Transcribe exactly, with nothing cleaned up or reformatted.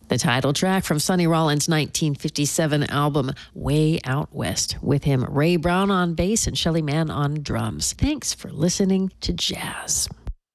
The title track from Sonny Rollins' nineteen fifty-seven album, Way Out West, with him Ray Brown on bass and Shelly Manne on drums. Thanks for listening to Jazz.